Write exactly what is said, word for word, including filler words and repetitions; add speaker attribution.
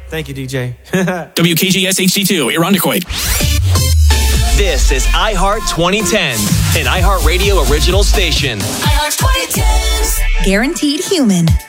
Speaker 1: Thank you, D J.
Speaker 2: W K G S H D two, Irondequoit.
Speaker 3: This is iHeart twenty tens, an iHeartRadio original station.
Speaker 4: iHeart twenty tens. Guaranteed human.